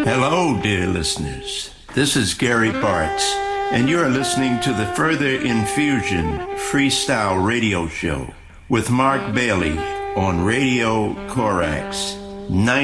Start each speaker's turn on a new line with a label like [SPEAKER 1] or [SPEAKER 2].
[SPEAKER 1] Hello, dear listeners. This is Gary Bartz, and you're listening to the Further Infusion Freestyle Radio Show with Mark Bailey on Radio Corax 90.